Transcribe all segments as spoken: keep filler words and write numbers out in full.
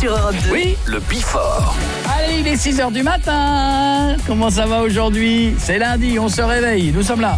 sur Europe deux. Oui, le Before. Allez, il est six heures du matin. Comment ça va aujourd'hui? C'est lundi, on se réveille, nous sommes là.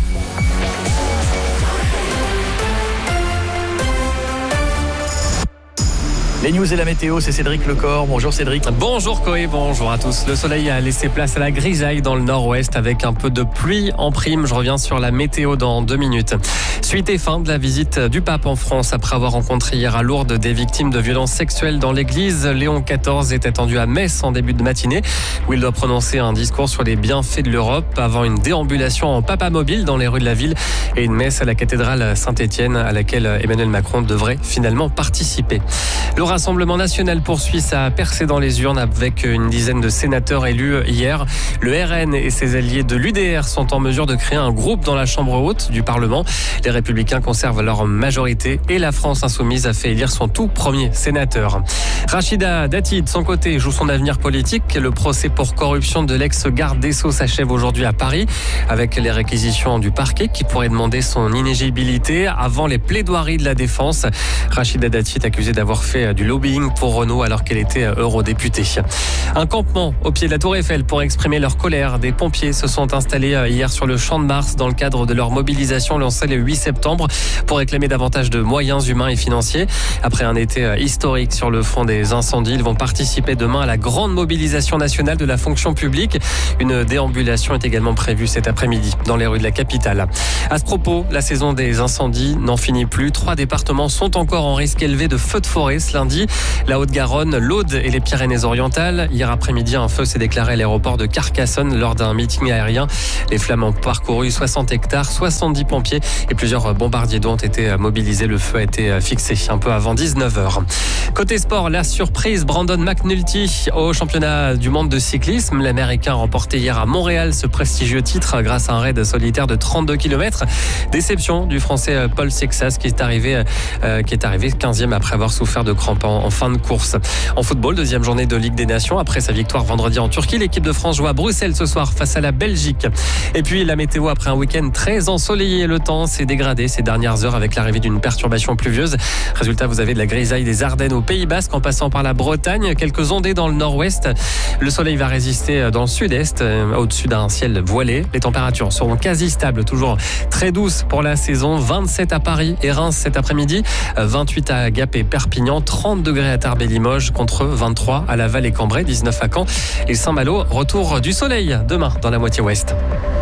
Les news et la météo, c'est Cédric Lecor. Bonjour Cédric. Bonjour Koé, bonjour à tous. Le soleil a laissé place à la grisaille dans le nord-ouest avec un peu de pluie en prime. Je reviens sur la météo dans deux minutes. Suite et fin de la visite du pape en France après avoir rencontré hier à Lourdes des victimes de violences sexuelles dans l'église. Léon quatorze est attendu à Metz en début de matinée où il doit prononcer un discours sur les bienfaits de l'Europe avant une déambulation en papamobile dans les rues de la ville et une messe à la cathédrale Saint-Étienne à laquelle Emmanuel Macron devrait finalement participer. Le Rassemblement national poursuit sa percée dans les urnes avec une dizaine de sénateurs élus hier. Le R N et ses alliés de l'U D R sont en mesure de créer un groupe dans la Chambre haute du Parlement. Les Républicains conservent leur majorité et la France insoumise a fait élire son tout premier sénateur. Rachida Dati, de son côté, joue son avenir politique. Le procès pour corruption de l'ex-garde des Sceaux s'achève aujourd'hui à Paris avec les réquisitions du parquet qui pourrait demander son inéligibilité avant les plaidoiries de la défense. Rachida Dati est accusée d'avoir fait du lobbying pour Renault alors qu'elle était eurodéputée. Un campement au pied de la Tour Eiffel pour exprimer leur colère. Des pompiers se sont installés hier sur le Champ de Mars dans le cadre de leur mobilisation lancée le huit septembre pour réclamer davantage de moyens humains et financiers. Après un été historique sur le front des incendies, ils vont participer demain à la grande mobilisation nationale de la fonction publique. Une déambulation est également prévue cet après-midi dans les rues de la capitale. À ce propos, la saison des incendies n'en finit plus. Trois départements sont encore en risque élevé de feux de forêt ce lundi. La Haute-Garonne, l'Aude et les Pyrénées-Orientales. Hier après-midi, un feu s'est déclaré à l'aéroport de Carcassonne lors d'un meeting aérien. Les flammes ont parcouru soixante hectares, soixante-dix pompiers et plusieurs bombardiers d'eau ont été mobilisés. Le feu a été fixé un peu avant dix-neuf heures. Côté sport, la surprise, Brandon McNulty au championnat du monde de cyclisme. L'Américain a remporté hier à Montréal ce prestigieux titre grâce à un raid solitaire de trente-deux kilomètres. Déception du Français Paul Sexas qui est arrivé, euh, qui est arrivé quinzième après avoir souffert de crampes en fin de course. En football, deuxième journée de Ligue des Nations. Après sa victoire vendredi en Turquie, l'équipe de France joue à Bruxelles ce soir face à la Belgique. Et puis la météo après un week-end très ensoleillé. Le temps s'est dégradé ces dernières heures avec l'arrivée d'une perturbation pluvieuse. Résultat, vous avez de la grisaille des Ardennes au Pays Basque en passant par la Bretagne. Quelques ondées dans le nord-ouest. Le soleil va résister dans le sud-est, au-dessus d'un ciel voilé. Les températures seront quasi stables, toujours très douces pour la saison. vingt-sept à Paris et Reims cet après-midi. vingt-huit à Gap et Perpignan. trente degrés à Tarbes et Limoges contre vingt-trois à Laval et Cambrai, dix-neuf à Caen et Saint-Malo. Retour du soleil demain dans la moitié ouest.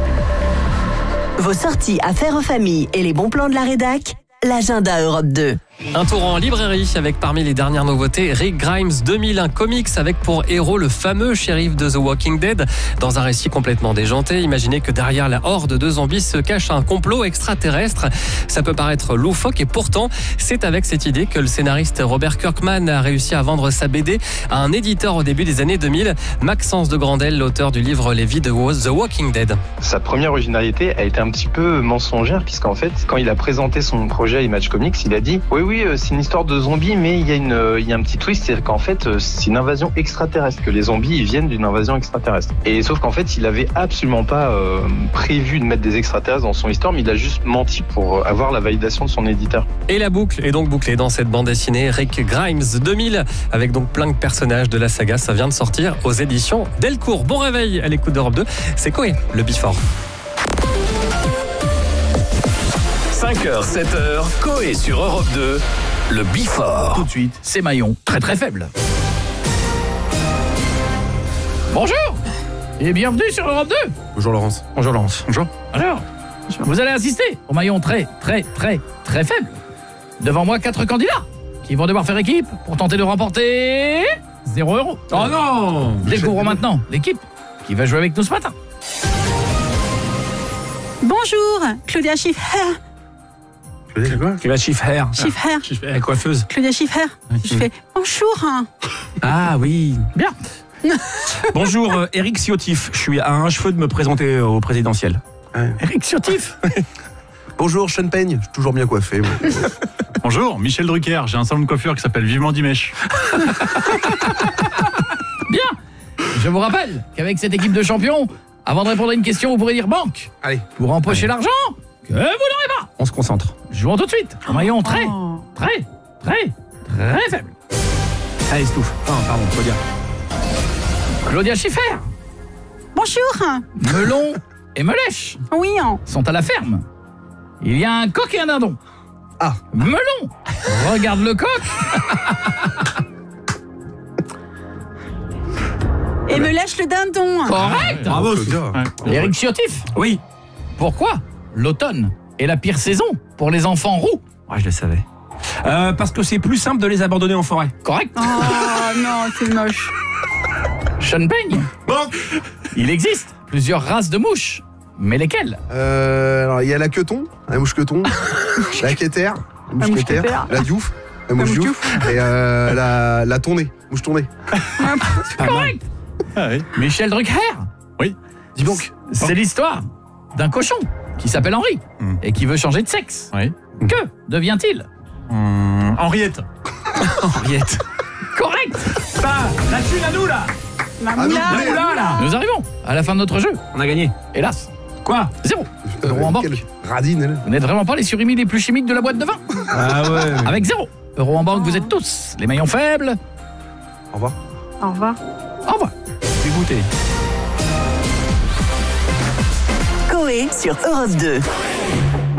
Vos sorties affaires en famille et les bons plans de la rédac, l'agenda Europe deux. Un tour en librairie avec parmi les dernières nouveautés Rick Grimes deux mille, un comics avec pour héros le fameux shérif de The Walking Dead. Dans un récit complètement déjanté, imaginez que derrière la horde de zombies se cache un complot extraterrestre. Ça peut paraître loufoque et pourtant c'est avec cette idée que le scénariste Robert Kirkman a réussi à vendre sa B D à un éditeur au début des années deux mille, Maxence de Grandel, l'auteur du livre Les vies de The Walking Dead. Sa première originalité a été un petit peu mensongère puisqu'en fait quand il a présenté son projet à Image Comics, il a dit oui oui c'est une histoire de zombies, mais il y a une, il y a un petit twist, c'est qu'en fait, c'est une invasion extraterrestre, que les zombies ils viennent d'une invasion extraterrestre. Et sauf qu'en fait, il avait absolument pas euh, prévu de mettre des extraterrestres dans son histoire, mais il a juste menti pour avoir la validation de son éditeur. Et la boucle est donc bouclée dans cette bande dessinée Rick Grimes deux mille, avec donc plein de personnages de la saga. Ça vient de sortir aux éditions Delcourt. Bon réveil à l'écoute d'Europe deux. C'est Koé, le Before. cinq heures, sept heures, Koé sur Europe deux, le Before. Tout de suite, c'est Maillon, très très faible. Bonjour et bienvenue sur Europe deux. Bonjour Laurence. Bonjour Laurence. Bonjour. Alors, vous allez assister au maillon très très très très faible. Devant moi, quatre candidats qui vont devoir faire équipe pour tenter de remporter zéro euro. Oh non. Découvrons maintenant l'équipe qui va jouer avec nous ce matin. Bonjour, Claudia Schiffer. Claudia quoi? Claudia Schiffer. Schiffer. La coiffeuse. Claudia Schiffer. Je fais bonjour. Ah oui. Bien. Bonjour, euh, Éric Ciotif. Je suis à un cheveu de me présenter au présidentiel. Ouais. Éric Ciotif. Bonjour, Sean Payne. Je suis toujours bien coiffé. Moi. Bonjour, Michel Drucker. J'ai un salon de coiffure qui s'appelle Vivement Dimesh. Bien. Je vous rappelle qu'avec cette équipe de champions, avant de répondre à une question, vous pourrez dire banque. Allez. Pour empocher l'argent que vous n'aurez pas. On se concentre. Jouons tout de suite. Un maillon très, très, très, très faible. Allez, Stouff. Oh, pardon, Claudia. Claudia Schiffer. Bonjour. Melon et Melèche Oui, hein. sont à la ferme. Il y a un coq et un dindon. Ah. Melon regarde le coq. Et me lèche le dindon. Correct. Bravo, Claudia. Éric Ciotif. Oui. Pourquoi l'automne est la pire saison pour les enfants roux? Ouais, je le savais. Euh, parce que c'est plus simple de les abandonner en forêt. Correct. Oh non, c'est moche. Sean Payne. Bon. Il existe plusieurs races de mouches. Mais lesquelles? Euh, alors, il y a la queuton, la mouche-queuton, la quétaire, la La mouche-quétaire, mousquetaire. la diouf, la mouche mouche diouf, et euh, la, la tournée, mouche tournée. Correct. Ah oui. Michel Drucker. Oui. Dis donc. C'est l'histoire d'un cochon qui s'appelle Henri Hmm. et qui veut changer de sexe. Oui. Que devient-il? Hum, Henriette. Henriette. Correct. Ça, la thune à nous, là. La Ah, moula. non, La moula, là. Nous arrivons à la fin de notre jeu. On a gagné. Hélas, Quoi? zéro euro en banque. Quelle radine, elle. Vous n'êtes vraiment pas les surimi les plus chimiques de la boîte de vin. Ah ouais. Avec zéro euro en banque, vous êtes tous les maillons faibles. Au revoir. Au revoir. Au revoir. Dégoûté. Coé sur Europe deux.